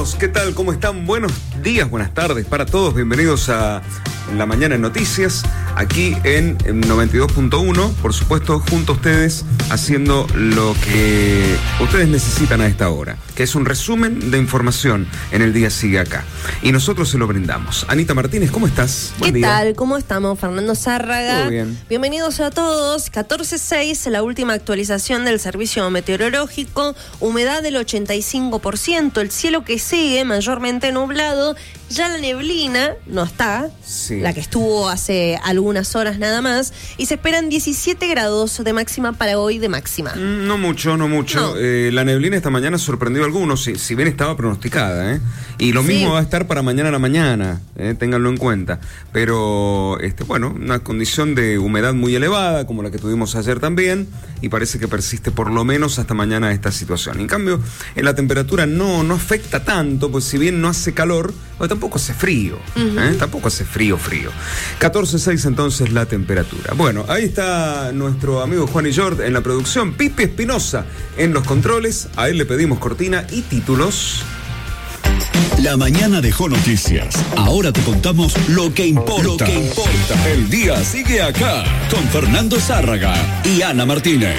amigos, ¿qué tal? ¿Cómo están? Buenos días, buenas tardes para todos. Bienvenidos a La Mañana en Noticias, aquí en 92.1, por supuesto, junto a ustedes, haciendo lo que ustedes necesitan a esta hora, que es un resumen de información en el día sigue acá. Y nosotros se lo brindamos. Anita Martínez, ¿cómo estás? Buen día. ¿Qué tal? ¿Cómo estamos? Fernando Zárraga. Todo bien. Bienvenidos a todos. 14.6, la última actualización del servicio meteorológico. Humedad del 85%. El cielo que sigue mayormente nublado. Ya la neblina no está, sí, la que estuvo hace algunas horas nada más, y se esperan 17 grados de máxima para hoy de máxima. No mucho. No. La neblina esta mañana sorprendió a algunos, si bien estaba pronosticada, y lo mismo va a estar para mañana a la mañana, ténganlo en cuenta. Pero, una condición de humedad muy elevada, como la que tuvimos ayer también, y parece que persiste por lo menos hasta mañana esta situación. En cambio, en la temperatura no afecta tanto, pues si bien no hace calor, tampoco hace frío, tampoco hace frío. 14.6 entonces la temperatura. Bueno, ahí está nuestro amigo Juan y Jord en la producción, Pipi Espinosa en los controles, a él le pedimos cortina y títulos. La mañana dejó noticias. Ahora te contamos lo que importa. El día sigue acá con Fernando Zárraga y Ana Martínez.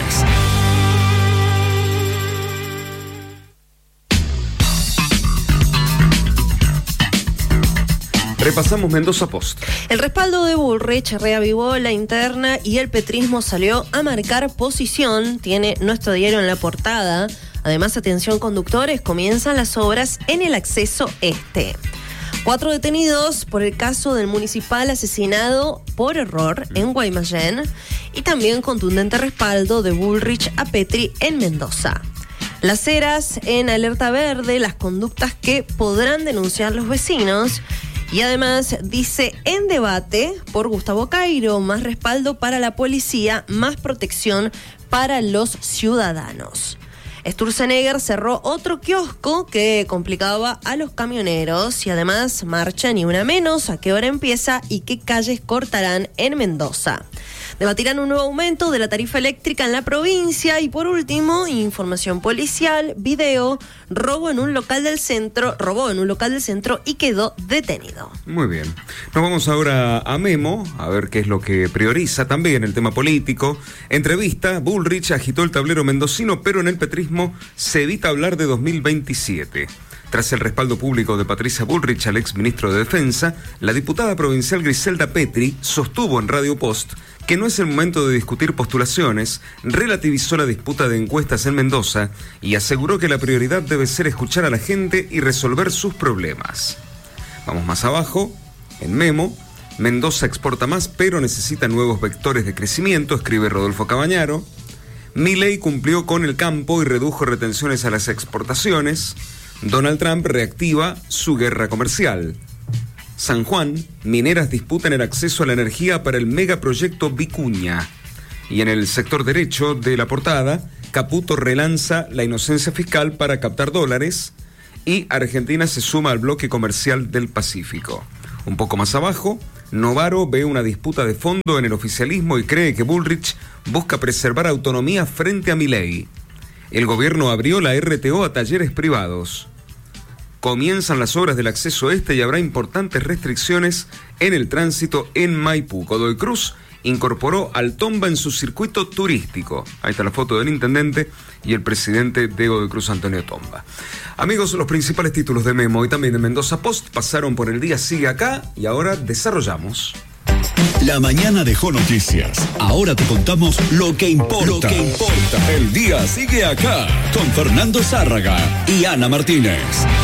Repasamos Mendoza Post. El respaldo de Bullrich reavivó la interna y el petrismo salió a marcar posición. Tiene nuestro diario en la portada. Además, atención conductores, comienzan las obras en el acceso este. 4 detenidos por el caso del municipal asesinado por error en Guaymallén. Y también contundente respaldo de Bullrich a Petri en Mendoza. Las Heras en alerta verde, las conductas que podrán denunciar los vecinos. Y además dice en debate por Gustavo Cairo, más respaldo para la policía, más protección para los ciudadanos. Sturzenegger cerró otro kiosco que complicaba a los camioneros y además marcha ni una menos, a qué hora empieza y qué calles cortarán en Mendoza. Debatirán un nuevo aumento de la tarifa eléctrica en la provincia y por último, información policial, video, robó en un local del centro y quedó detenido. Muy bien. Nos vamos ahora a Memo, a ver qué es lo que prioriza también el tema político. Entrevista, Bullrich agitó el tablero mendocino, pero en el petrismo se evita hablar de 2027. Tras el respaldo público de Patricia Bullrich al exministro de Defensa, la diputada provincial Griselda Petri sostuvo en Radio Post que no es el momento de discutir postulaciones, relativizó la disputa de encuestas en Mendoza y aseguró que la prioridad debe ser escuchar a la gente y resolver sus problemas. Vamos más abajo, en Memo, Mendoza exporta más pero necesita nuevos vectores de crecimiento, escribe Rodolfo Cabañaro. Milei cumplió con el campo y redujo retenciones a las exportaciones. Donald Trump reactiva su guerra comercial. San Juan, mineras disputan el acceso a la energía para el megaproyecto Vicuña. Y en el sector derecho de la portada, Caputo relanza la inocencia fiscal para captar dólares y Argentina se suma al bloque comercial del Pacífico. Un poco más abajo, Novaro ve una disputa de fondo en el oficialismo y cree que Bullrich busca preservar autonomía frente a Milei. El gobierno abrió la RTO a talleres privados. Comienzan las obras del acceso este y habrá importantes restricciones en el tránsito en Maipú. Godoy Cruz incorporó al Tomba en su circuito turístico. Ahí está la foto del intendente y el presidente de Godoy Cruz, Antonio Tomba. Amigos, los principales títulos de Memo y también de Mendoza Post pasaron por el día sigue acá y ahora desarrollamos. La mañana dejó noticias. Ahora te contamos lo que importa. El día sigue acá con Fernando Zárraga y Ana Martínez.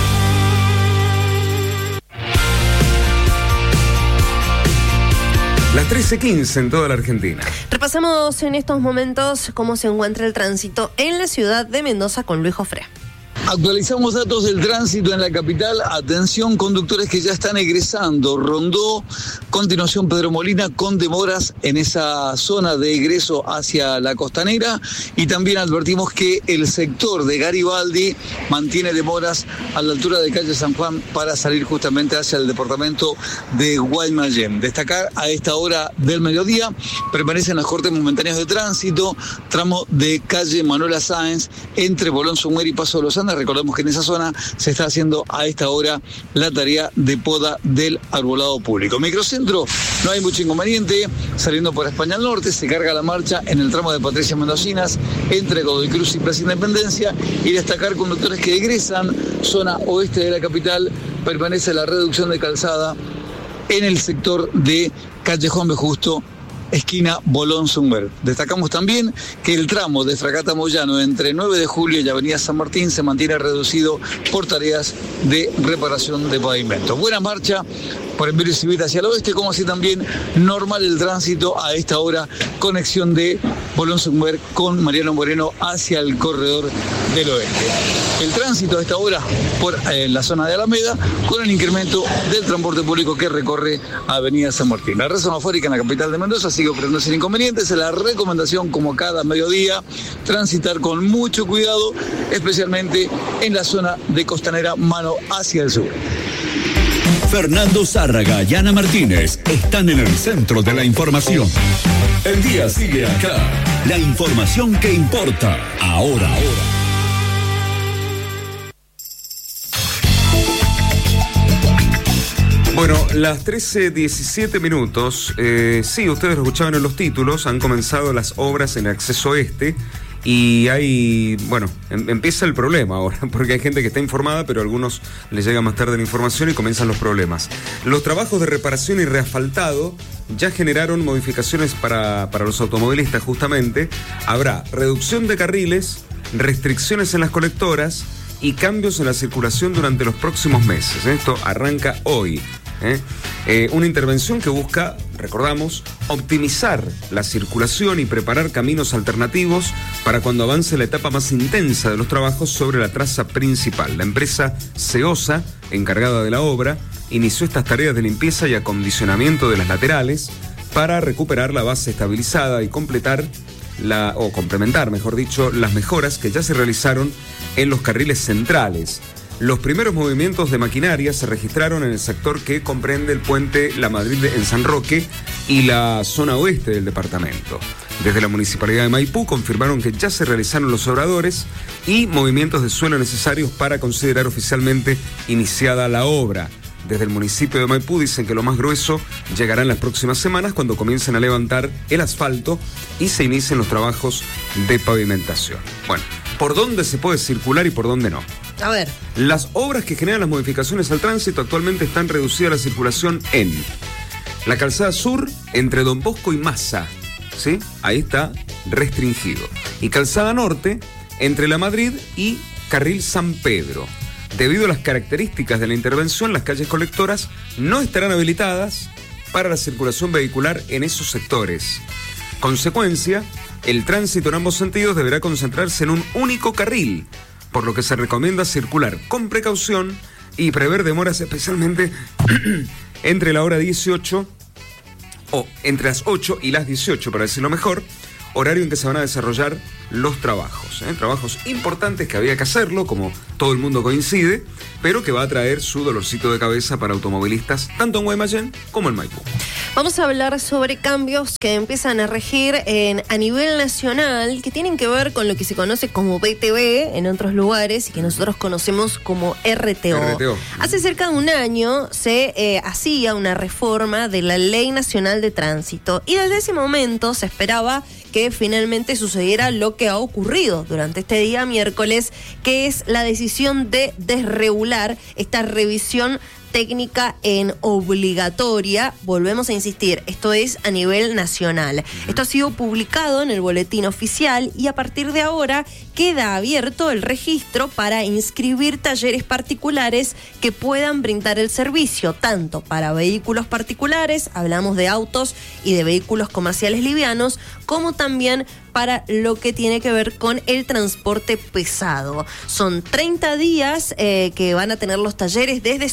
Las 13:15 en toda la Argentina. Repasamos en estos momentos cómo se encuentra el tránsito en la ciudad de Mendoza con Luis Jofré. Actualizamos datos del tránsito en la capital. Atención, conductores que ya están egresando. Rondó, continuación Pedro Molina, con demoras en esa zona de egreso hacia la costanera. Y también advertimos que el sector de Garibaldi mantiene demoras a la altura de calle San Juan para salir justamente hacia el departamento de Guaymallén. Destacar a esta hora del mediodía, permanecen los cortes momentáneos de tránsito, tramo de calle Manuela Sáenz, entre Bolón Sumer y Paso de los Andes, Recordemos que en esa zona se está haciendo a esta hora la tarea de poda del arbolado público. Microcentro, no hay mucho inconveniente, saliendo por España al norte, se carga la marcha en el tramo de Patricia Mendocinas, entre Godoy Cruz y Plaza Independencia, y destacar conductores que egresan, zona oeste de la capital, permanece la reducción de calzada en el sector de Callejón de Justo, esquina Bolón-Zumber. Destacamos también que el tramo de Fragata Moyano entre 9 de julio y Avenida San Martín se mantiene reducido por tareas de reparación de pavimento. Buena marcha por Emilio Civita hacia el oeste, como así también normal el tránsito a esta hora, conexión de Bolón-Zumber con Mariano Moreno hacia el corredor del oeste. El tránsito a esta hora por la zona de Alameda, con el incremento del transporte público que recorre Avenida San Martín. La red semafórica en la capital de Mendoza sigue operando sin inconvenientes. La recomendación, como cada mediodía, transitar con mucho cuidado, especialmente en la zona de Costanera, mano hacia el sur. Fernando Zárraga y Ana Martínez están en el centro de la información. El día sigue acá. La información que importa ahora. Bueno, las 13:17 minutos. Sí, ustedes lo escuchaban en los títulos. Han comenzado las obras en acceso este. Y hay, bueno, empieza el problema ahora, porque hay gente que está informada, pero a algunos les llega más tarde la información y comienzan los problemas. Los trabajos de reparación y reasfaltado ya generaron modificaciones para los automovilistas, justamente. Habrá reducción de carriles, restricciones en las colectoras y cambios en la circulación durante los próximos meses. Esto arranca hoy. Una intervención que busca, recordamos, optimizar la circulación y preparar caminos alternativos para cuando avance la etapa más intensa de los trabajos sobre la traza principal. La empresa Ceosa, encargada de la obra, inició estas tareas de limpieza y acondicionamiento de las laterales para recuperar la base estabilizada y complementar, mejor dicho, las mejoras que ya se realizaron en los carriles centrales. Los primeros movimientos de maquinaria se registraron en el sector que comprende el puente La Madrid en San Roque y la zona oeste del departamento. Desde la Municipalidad de Maipú confirmaron que ya se realizaron los obradores y movimientos de suelo necesarios para considerar oficialmente iniciada la obra. Desde el municipio de Maipú dicen que lo más grueso llegará en las próximas semanas, cuando comiencen a levantar el asfalto y se inicien los trabajos de pavimentación. Bueno, ¿por dónde se puede circular y por dónde no? A ver. Las obras que generan las modificaciones al tránsito actualmente están reducidas la circulación en la calzada sur entre Don Bosco y Massa, ¿sí? Ahí está restringido. Y calzada norte entre La Madrid y Carril San Pedro. Debido a las características de la intervención, las calles colectoras no estarán habilitadas para la circulación vehicular en esos sectores. Consecuencia, el tránsito en ambos sentidos deberá concentrarse en un único carril, por lo que se recomienda circular con precaución y prever demoras especialmente entre la hora 18 o entre las 8 y las 18, para decirlo mejor, horario en que se van a desarrollar los trabajos. Trabajos importantes que había que hacerlo, como todo el mundo coincide, pero que va a traer su dolorcito de cabeza para automovilistas, tanto en Guaymallén como en Maipú. Vamos a hablar sobre cambios que empiezan a regir a nivel nacional, que tienen que ver con lo que se conoce como BTV en otros lugares y que nosotros conocemos como RTO. Hace cerca de un año se hacía una reforma de la Ley Nacional de Tránsito y desde ese momento se esperaba que finalmente sucediera lo que ha ocurrido durante este día miércoles, que es la decisión de desregular esta revisión técnica en obligatoria. Volvemos a insistir, esto es a nivel nacional. Esto ha sido publicado en el boletín oficial y a partir de ahora queda abierto el registro para inscribir talleres particulares que puedan brindar el servicio, tanto para vehículos particulares, hablamos de autos y de vehículos comerciales livianos, como también para lo que tiene que ver con el transporte pesado. Son 30 días que van a tener los talleres desde su inscripción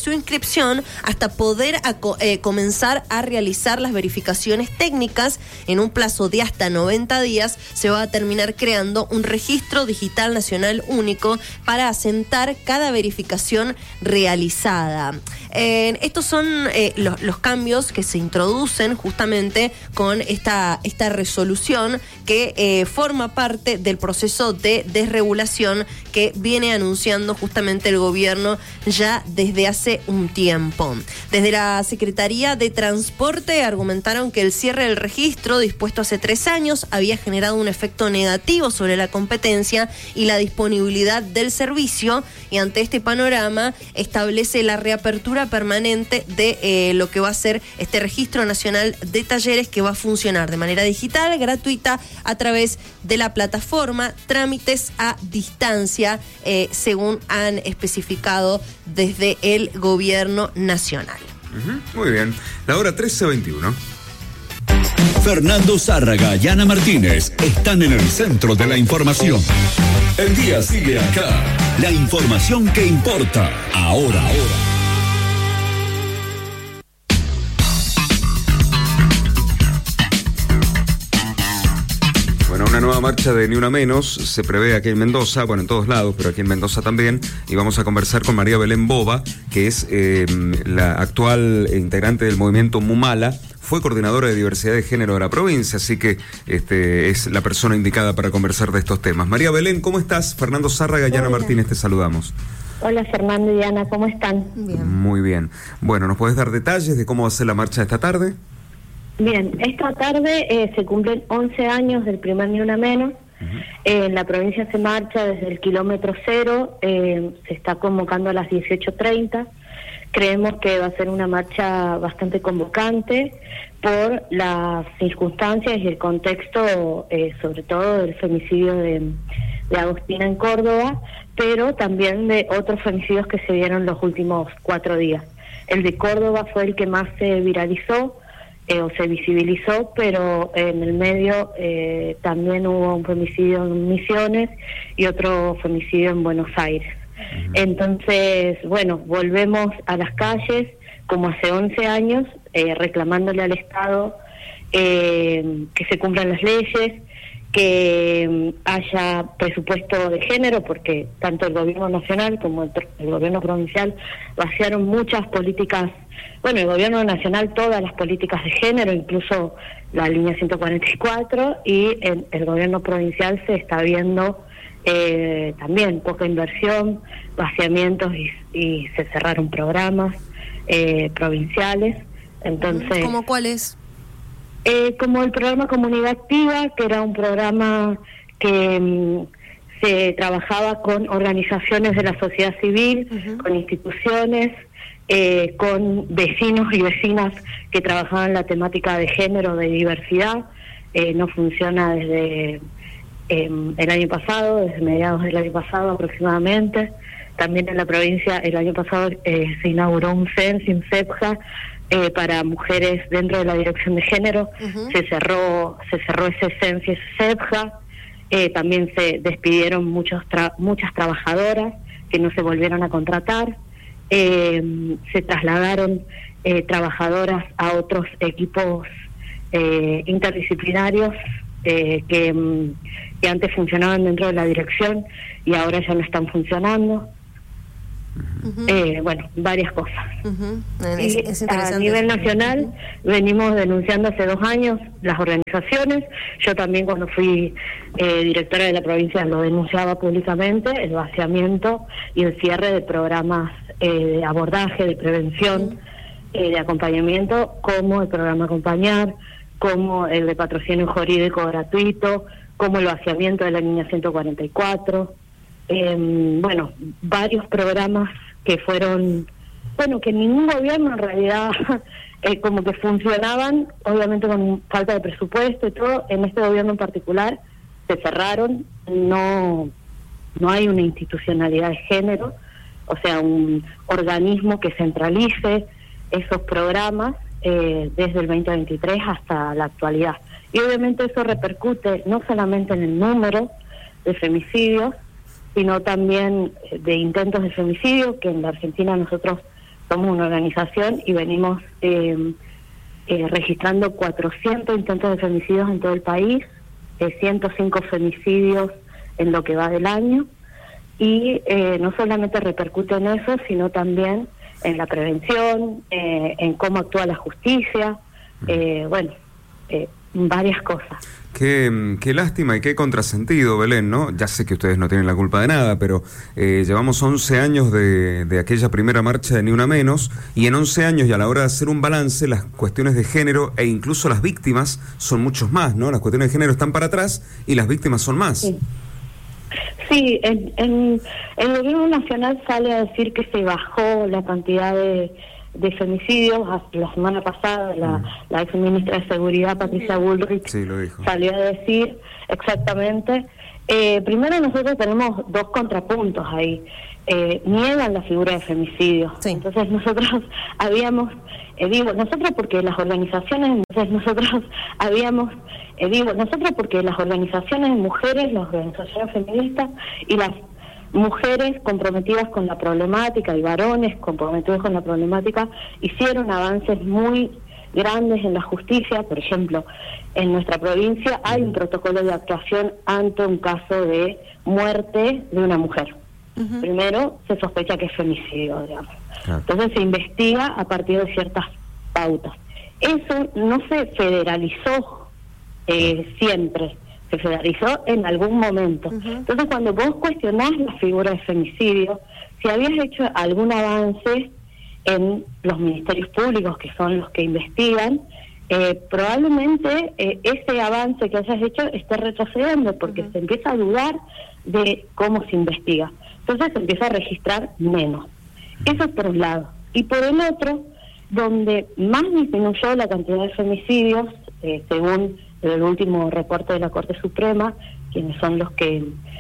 inscripción hasta poder comenzar a realizar las verificaciones técnicas. En un plazo de hasta 90 días se va a terminar creando un registro digital nacional único para asentar cada verificación realizada. Estos son los cambios que se introducen justamente con esta resolución que forma parte del proceso de desregulación que viene anunciando justamente el gobierno ya desde hace un tiempo. Desde la Secretaría de Transporte argumentaron que el cierre del registro dispuesto hace 3 años había generado un efecto negativo sobre la competencia y la disponibilidad del servicio, y ante este panorama establece la reapertura permanente de lo que va a ser este Registro Nacional de Talleres, que va a funcionar de manera digital, gratuita, a través de la plataforma Trámites a Distancia, según han especificado desde el gobierno nacional. Muy bien, la hora 13:21. Fernando Zárraga y Ana Martínez están en el centro de la información. El día sigue acá. La información que importa ahora. Bueno, una nueva marcha de Ni Una Menos se prevé aquí en Mendoza, bueno, en todos lados, pero aquí en Mendoza también, y vamos a conversar con María Belén Boba, que es la actual integrante del movimiento Mumala. Fue coordinadora de diversidad de género de la provincia, así que es la persona indicada para conversar de estos temas. María Belén, ¿cómo estás? Fernando Zárraga y Ana Martínez, te saludamos. Hola Fernando y Ana, ¿cómo están? Bien. Muy bien. Bueno, ¿nos puedes dar detalles de cómo va a ser la marcha esta tarde? Bien, esta tarde se cumplen 11 años del primer Ni Una Menos. En la provincia se marcha desde el kilómetro 0, se está convocando a las 18:30. Creemos que va a ser una marcha bastante convocante por las circunstancias y el contexto, sobre todo del femicidio de Agostina en Córdoba, pero también de otros femicidios que se dieron los últimos 4 días. El de Córdoba fue el que más se viralizó o se visibilizó, pero en el medio también hubo un femicidio en Misiones y otro femicidio en Buenos Aires. Entonces, bueno, volvemos a las calles como hace 11 años, reclamándole al Estado que se cumplan las leyes, que haya presupuesto de género, porque tanto el gobierno nacional como el gobierno provincial vaciaron muchas políticas, bueno, el gobierno nacional todas las políticas de género, incluso la línea 144, y en el gobierno provincial se está viendo también poca inversión, vaciamientos y se cerraron programas provinciales. Entonces, ¿cómo cuáles? Como el programa Comunidad Activa, que era un programa que se trabajaba con organizaciones de la sociedad civil, con instituciones, con vecinos y vecinas que trabajaban la temática de género, de diversidad. No funciona desde el año pasado, desde mediados del año pasado aproximadamente. También en la provincia el año pasado se inauguró un CENS, un CEPJA, para mujeres dentro de la dirección de género. Se cerró ese CENS y ese CEPJA. También se despidieron muchas trabajadoras que no se volvieron a contratar. Se trasladaron trabajadoras a otros equipos interdisciplinarios que antes funcionaban dentro de la dirección y ahora ya no están funcionando. Bueno, varias cosas. Es a nivel nacional venimos denunciando hace 2 años las organizaciones. Yo también, cuando fui directora de la provincia, lo denunciaba públicamente, el vaciamiento y el cierre de programas de abordaje, de prevención, de acompañamiento, como el programa Acompañar, como el de patrocinio jurídico gratuito, como el vaciamiento de la línea 144. Bueno, varios programas que fueron, bueno, que ningún gobierno en realidad como que funcionaban, obviamente con falta de presupuesto y todo. En este gobierno en particular se cerraron, no hay una institucionalidad de género, o sea, un organismo que centralice esos programas desde el 2023 hasta la actualidad. Y obviamente eso repercute no solamente en el número de femicidios, sino también de intentos de femicidio, que en la Argentina nosotros somos una organización y venimos registrando 400 intentos de femicidios en todo el país, 105 femicidios en lo que va del año, y no solamente repercute en eso, sino también en la prevención, en cómo actúa la justicia, varias cosas. Qué lástima y qué contrasentido, Belén, ¿no? Ya sé que ustedes no tienen la culpa de nada, pero llevamos 11 años de aquella primera marcha de Ni Una Menos, y en 11 años y a la hora de hacer un balance, las cuestiones de género e incluso las víctimas son muchos más, ¿no? Las cuestiones de género están para atrás y las víctimas son más. Sí, el gobierno nacional sale a decir que se bajó la cantidad de femicidios. La semana pasada la ex ministra de Seguridad, Patricia Bullrich, salió a decir exactamente. Primero, nosotros tenemos dos contrapuntos ahí. Niegan la figura de femicidio. Sí. Entonces nosotros habíamos, nosotros porque las organizaciones de mujeres, las organizaciones feministas y las mujeres comprometidas con la problemática y varones comprometidos con la problemática hicieron avances muy grandes en la justicia. Por ejemplo, en nuestra provincia hay un protocolo de actuación ante un caso de muerte de una mujer. Uh-huh. Primero se sospecha que es femicidio, digamos. Claro. Entonces se investiga a partir de ciertas pautas. Eso no se federalizó siempre, se federalizó en algún momento. Uh-huh. Entonces, cuando vos cuestionás la figura de femicidio, si habías hecho algún avance en los ministerios públicos, que son los que investigan, probablemente ese avance que hayas hecho esté retrocediendo, porque uh-huh. se empieza a dudar de cómo se investiga. Entonces se empieza a registrar menos. Eso es por un lado. Y por el otro, donde más disminuyó la cantidad de femicidios, según el último reporte de la Corte Suprema, quienes son los que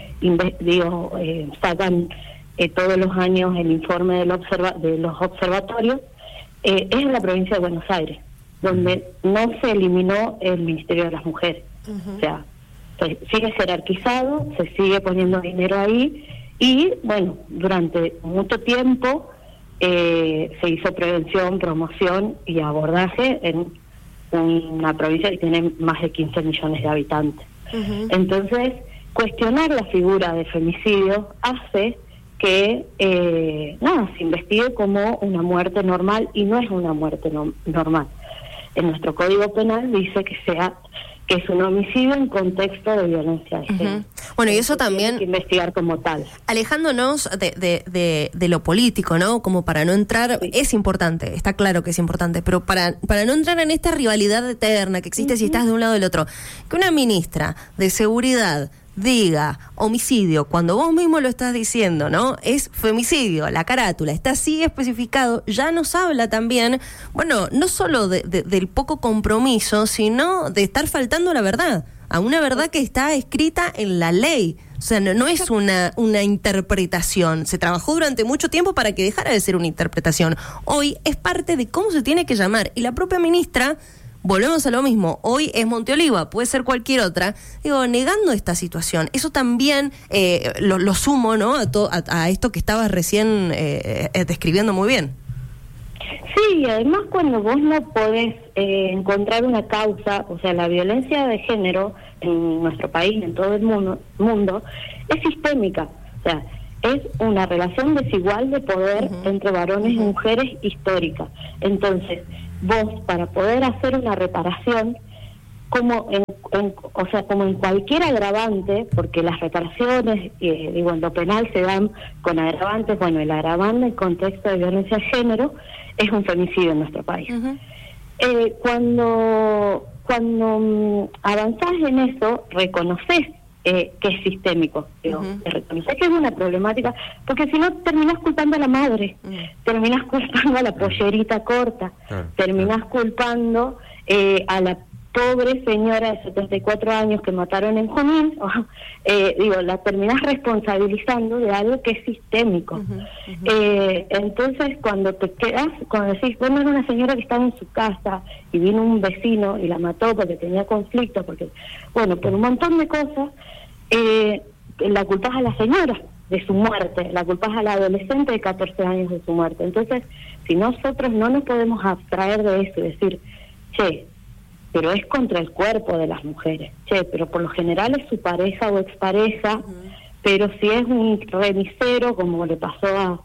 sacan todos los años el informe de los observatorios, es en la provincia de Buenos Aires, donde no se eliminó el Ministerio de las Mujeres. Uh-huh. O sea, se sigue jerarquizado, se sigue poniendo dinero ahí, y bueno, durante mucho tiempo se hizo prevención, promoción y abordaje en una provincia que tiene más de 15 millones de habitantes. Uh-huh. Entonces, cuestionar la figura de femicidio hace que se investigue como una muerte normal, y no es una muerte normal. En nuestro Código Penal dice que es un homicidio en contexto de violencia de género. Uh-huh. Bueno, y eso también hay que investigar como tal. Alejándonos de lo político, ¿no? Como para no entrar, sí. Es importante, está claro que es importante, pero para no entrar en esta rivalidad eterna que existe, uh-huh. si estás de un lado o del otro, que una ministra de Seguridad diga homicidio cuando vos mismo lo estás diciendo, ¿no? Es femicidio, la carátula está así especificado, ya nos habla también, bueno, no solo del poco compromiso, sino de estar faltando a la verdad, a una verdad que está escrita en la ley. O sea, no es una interpretación. Se trabajó durante mucho tiempo para que dejara de ser una interpretación. Hoy es parte de cómo se tiene que llamar, y la propia ministra, volvemos a lo mismo, hoy es Monteoliva, puede ser cualquier otra, negando esta situación. Eso también lo sumo, ¿no? A esto que estabas recién describiendo muy bien. Sí, además cuando vos no podés encontrar una causa, o sea, la violencia de género en nuestro país, en todo el mundo es sistémica. O sea, es una relación desigual de poder uh-huh. entre varones uh-huh. y mujeres histórica. Entonces, vos, para poder hacer una reparación, como en cualquier agravante, porque las reparaciones, en lo penal se dan con agravantes, bueno, el agravante en contexto de violencia de género es un femicidio en nuestro país. Uh-huh. Cuando avanzás en eso, reconoces que es sistémico, uh-huh. reconoces que es una problemática, porque si no terminás culpando a la madre, uh-huh. terminás culpando a la pollerita corta, terminás culpando a la pobre señora de 74 años que mataron en Junín, la terminás responsabilizando de algo que es sistémico. Uh-huh, uh-huh. Entonces, cuando decís, bueno, era una señora que estaba en su casa y vino un vecino y la mató porque tenía conflicto, por un montón de cosas, la culpás a la señora. de su muerte, la culpa es al adolescente de 14 años de su muerte. Entonces, si nosotros no nos podemos abstraer de eso y decir, che, pero es contra el cuerpo de las mujeres, che, pero por lo general es su pareja o expareja, pero si es un remisero, como le pasó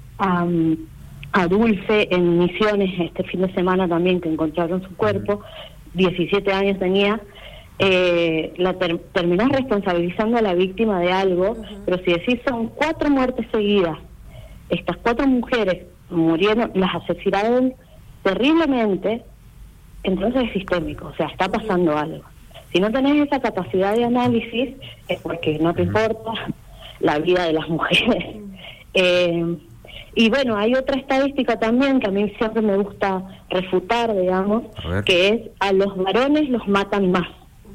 a Dulce en Misiones este fin de semana también, que encontraron su cuerpo, 17 años tenía, terminás responsabilizando a la víctima de algo, pero si decís son 4 muertes seguidas, estas 4 mujeres murieron, las asesinaron terriblemente, entonces es sistémico, o sea, está pasando algo. Si no tenés esa capacidad de análisis, es porque no te importa la vida de las mujeres. Y bueno, hay otra estadística también que a mí siempre me gusta refutar, digamos, que es a los varones los matan más.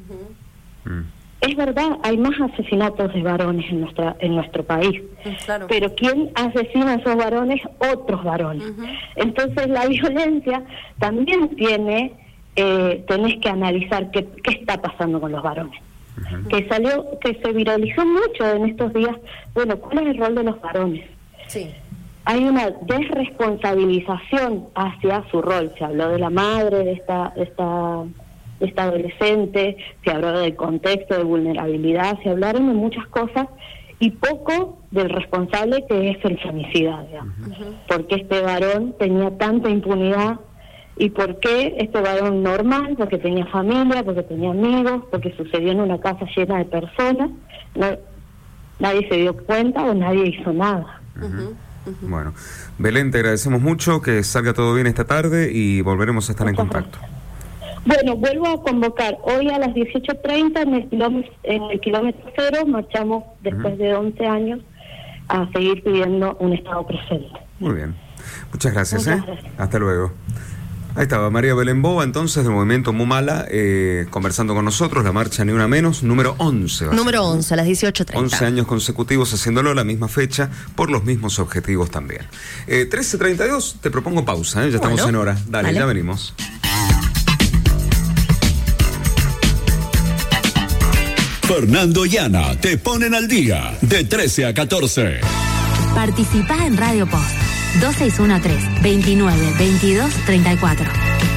Es verdad, hay más asesinatos de varones en nuestro país, claro. Pero ¿quién asesina a esos varones? Otros varones. Entonces la violencia también tenés que analizar qué está pasando con los varones. Que se viralizó mucho en estos días. Bueno, ¿cuál es el rol de los varones? Sí. Hay una desresponsabilización hacia su rol. Se habló de la madre de esta adolescente, se habló del contexto de vulnerabilidad, se hablaron de muchas cosas y poco del responsable, que es el femicida, digamos. Porque este varón tenía tanta impunidad, y por qué este varón normal, porque tenía familia, porque tenía amigos, porque sucedió en una casa llena de personas, nadie se dio cuenta o nadie hizo nada. Bueno, Belén, te agradecemos mucho, que salga todo bien esta tarde y volveremos a estar en contacto. Bueno, vuelvo a convocar hoy a las 18:30 en el kilómetro 0, marchamos después de 11 años a seguir pidiendo un Estado presente. Muy bien, muchas gracias. Hasta luego. Ahí estaba María Belén Boa, entonces, del movimiento Mumala, conversando con nosotros, la marcha Ni Una Menos, número 11. Número 11, a las 18:30. 11 años consecutivos haciéndolo, la misma fecha, por los mismos objetivos también. 13:32, te propongo pausa, ya estamos en hora. Dale, ya venimos. Fernando y Ana te ponen al día, de 13 a 14. Participá en Radio Post. 2613-292234.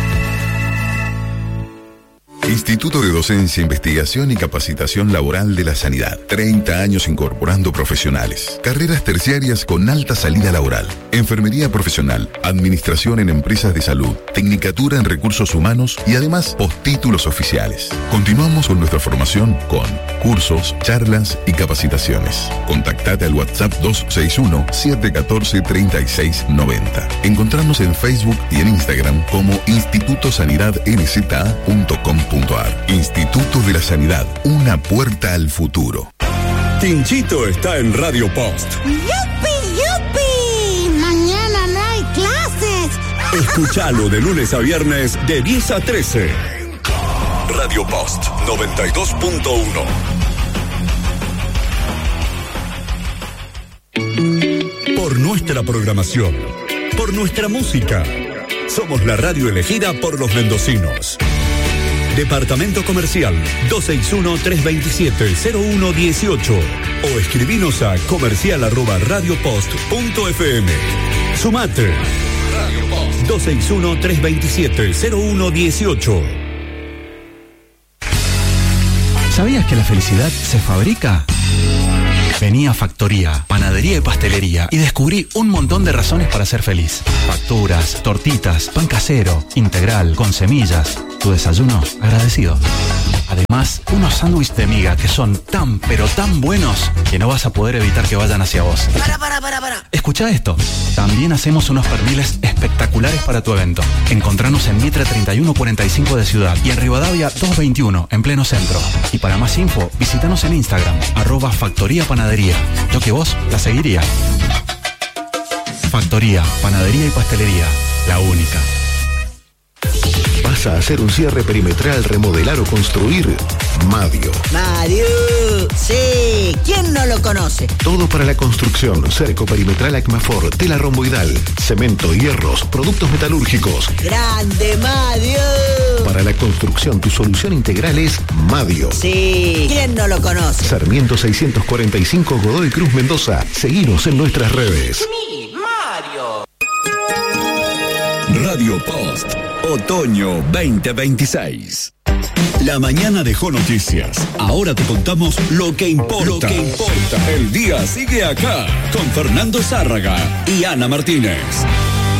Instituto de Docencia, Investigación y Capacitación Laboral de la Sanidad. 30 años incorporando profesionales. Carreras terciarias con alta salida laboral. Enfermería profesional, administración en empresas de salud, tecnicatura en recursos humanos y además postítulos oficiales. Continuamos con nuestra formación con cursos, charlas y capacitaciones. Contactate al WhatsApp 261-714-3690. Encontrarnos en Facebook y en Instagram como institutosanidadnza.com.ar. Instituto de la Sanidad, una puerta al futuro. Tinchito está en Radio Post. ¡Yupi, yupi! Mañana no hay clases. Escuchalo de lunes a viernes de 10 a 13. Radio Post 92.1. Por nuestra programación, por nuestra música, somos la radio elegida por los mendocinos. Departamento Comercial 261-327-0118 o escribinos a comercial@radiopost.fm. Sumate. 261-327-0118. ¿Sabías que la felicidad se fabrica? Vení a Factoría, Panadería y Pastelería y descubrí un montón de razones para ser feliz. Facturas, tortitas, pan casero, integral, con semillas. Tu desayuno agradecido. Además, unos sándwiches de miga que son tan, pero tan buenos que no vas a poder evitar que vayan hacia vos. Para. Escucha esto. También hacemos unos perniles espectaculares para tu evento. Encontranos en Mitre 3145 de Ciudad y en Rivadavia 221, en pleno centro. Y para más info, visítanos en Instagram, @Factoría Panadería. Yo que vos la seguiría. Factoría, Panadería y Pastelería, la única. ¿Vas a hacer un cierre perimetral, remodelar o construir? Madio. Madio, sí, ¿quién no lo conoce? Todo para la construcción, cerco perimetral Acmafor, tela romboidal, cemento, hierros, productos metalúrgicos. ¡Grande, Madio! Para la construcción, tu solución integral es Madio. Sí, ¿quién no lo conoce? Sarmiento 645 Godoy Cruz Mendoza. Seguinos en nuestras redes. ¡Mi Mario! Radio Post, Otoño 2026. La mañana dejó noticias. Ahora te contamos lo que importa. Lo que importa. El día sigue acá con Fernando Zárraga y Ana Martínez.